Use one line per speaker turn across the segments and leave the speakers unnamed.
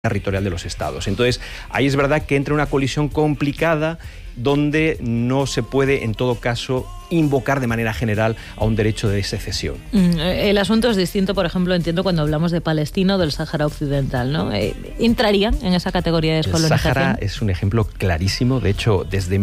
territorial de los estados. Entonces, ahí es verdad que entra una colisión complicada donde no se puede, en todo caso, invocar de manera general a un derecho de secesión.
El asunto es distinto, por ejemplo, entiendo cuando hablamos de Palestina o del Sáhara Occidental, ¿no? ¿Entrarían en esa categoría de descolonización?
El Sáhara es un ejemplo clarísimo. De hecho, desde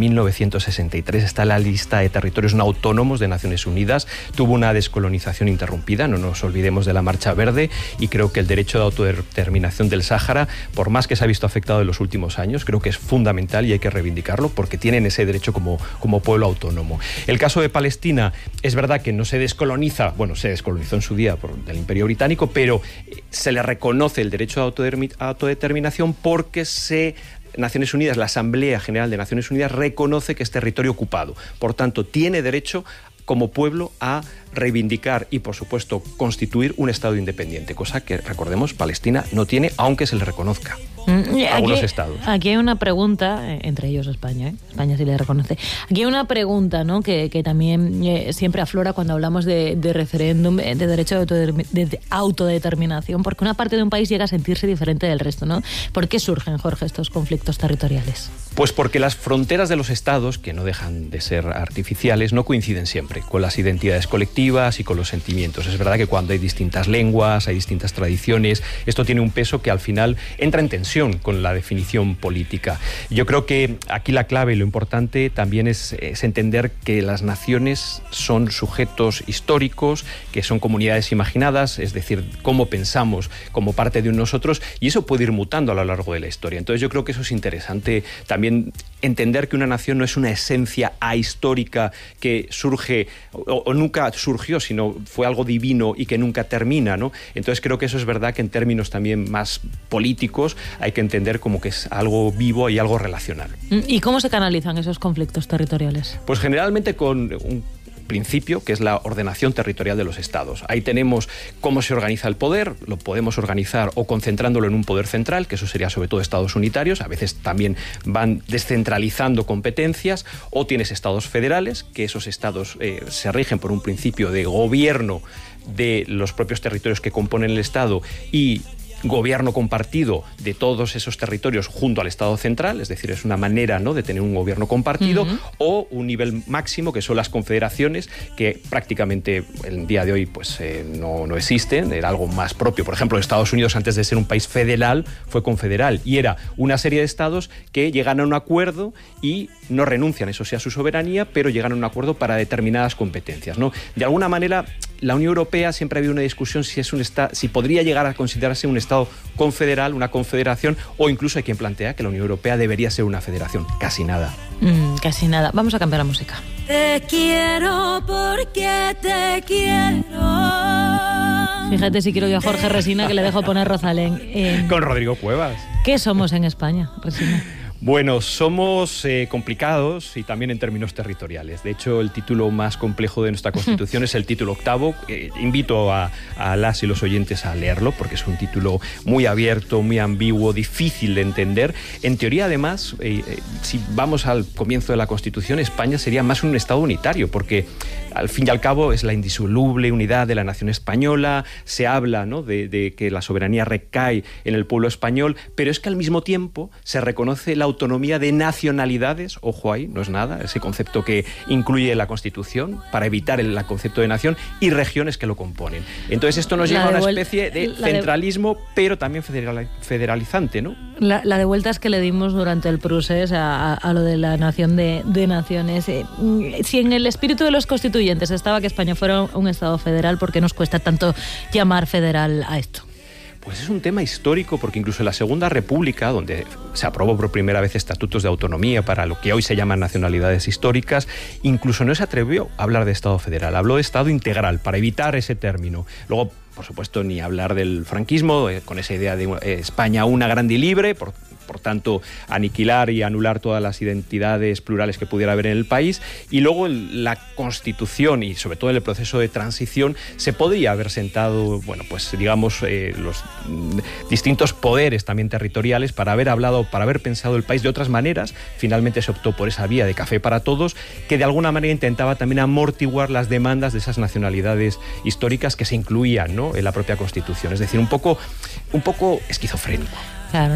1963 está en la lista de territorios no autónomos de Naciones Unidas. Tuvo una descolonización interrumpida, no nos olvidemos de la Marcha Verde, y creo que el derecho de autodeterminación del Sáhara, por más que se ha visto afectado en los últimos años, creo que es fundamental y hay que reivindicarlo porque tienen ese derecho como pueblo autónomo. El caso de Palestina, es verdad que no se descoloniza, bueno, se descolonizó en su día por el Imperio Británico, pero se le reconoce el derecho de autodeterminación porque Naciones Unidas, la Asamblea General de Naciones Unidas reconoce que es territorio ocupado. Por tanto, tiene derecho como pueblo a reivindicar y, por supuesto, constituir un Estado independiente, cosa que, recordemos, Palestina no tiene, aunque se le reconozca. Algunos estados.
Aquí hay una pregunta, entre ellos España, España sí le reconoce. Aquí hay una pregunta, ¿no?, que también siempre aflora cuando hablamos de referéndum, de derecho de autodeterminación, porque una parte de un país llega a sentirse diferente del resto, ¿no? ¿Por qué surgen, Jorge, estos conflictos territoriales?
Pues porque las fronteras de los estados, que no dejan de ser artificiales, no coinciden siempre con las identidades colectivas y con los sentimientos. Es verdad que cuando hay distintas lenguas, hay distintas tradiciones, esto tiene un peso que al final entra en tensión con la definición política. Yo creo que aquí la clave y lo importante también es entender que las naciones son sujetos históricos, que son comunidades imaginadas, es decir, cómo pensamos como parte de nosotros, y eso puede ir mutando a lo largo de la historia. Entonces yo creo que eso es interesante también, entender que una nación no es una esencia ahistórica que surge o nunca surgió, sino fue algo divino y que nunca termina, ¿no? Entonces creo que eso es verdad que en términos también más políticos hay que entender como que es algo vivo y algo relacional.
¿Y cómo se canalizan esos conflictos territoriales?
Pues generalmente con un principio, que es la ordenación territorial de los estados. Ahí tenemos cómo se organiza el poder, lo podemos organizar o concentrándolo en un poder central, que eso sería sobre todo estados unitarios, a veces también van descentralizando competencias, o tienes estados federales, que esos estados se rigen por un principio de gobierno de los propios territorios que componen el estado y gobierno compartido de todos esos territorios junto al Estado central, es decir, es una manera, ¿no?, de tener un gobierno compartido, o un nivel máximo que son las confederaciones, que prácticamente el día de hoy pues no existen, era algo más propio. Por ejemplo, Estados Unidos, antes de ser un país federal, fue confederal y era una serie de estados que llegan a un acuerdo y no renuncian, eso sí, a su soberanía, pero llegan a un acuerdo para determinadas competencias, ¿no? De alguna manera, la Unión Europea siempre ha habido una discusión si podría llegar a considerarse un Estado confederal, una confederación, o incluso hay quien plantea que la Unión Europea debería ser una federación. Casi nada.
Casi nada. Vamos a cambiar la música.
Te quiero porque te quiero.
Fíjate si quiero yo a Jorge Resina, que le dejo poner Rosalén.
Con Rodrigo Cuevas.
¿Qué somos en España, Resina?
Bueno, somos complicados y también en términos territoriales. De hecho, el título más complejo de nuestra Constitución es el título octavo. Invito a las y los oyentes a leerlo porque es un título muy abierto, muy ambiguo, difícil de entender. En teoría, además, si vamos al comienzo de la Constitución, España sería más un Estado unitario porque, al fin y al cabo, es la indisoluble unidad de la nación española. Se habla, ¿no?, de que la soberanía recae en el pueblo español, pero es que al mismo tiempo se reconoce la autonomía de nacionalidades, ojo ahí, no es nada, ese concepto que incluye la Constitución para evitar el concepto de nación, y regiones que lo componen. Entonces esto nos lleva a una especie de centralismo, pero también federalizante, ¿no?
La de vueltas que le dimos durante el procés a lo de la nación de naciones. Si en el espíritu de los constituyentes estaba que España fuera un Estado federal, ¿por qué nos cuesta tanto llamar federal a esto?
Pues es un tema histórico porque incluso en la Segunda República, donde se aprobó por primera vez estatutos de autonomía para lo que hoy se llaman nacionalidades históricas, incluso no se atrevió a hablar de Estado federal, habló de Estado integral para evitar ese término. Luego, por supuesto, ni hablar del franquismo, con esa idea de España una grande y libre, por tanto, aniquilar y anular todas las identidades plurales que pudiera haber en el país. Y luego la Constitución y sobre todo en el proceso de transición se podría haber sentado, bueno, pues digamos, los distintos poderes también territoriales para haber hablado, para haber pensado el país de otras maneras. Finalmente se optó por esa vía de café para todos, que de alguna manera intentaba también amortiguar las demandas de esas nacionalidades históricas que se incluían, ¿no?, en la propia Constitución. Es decir, un poco esquizofrénico.
Claro.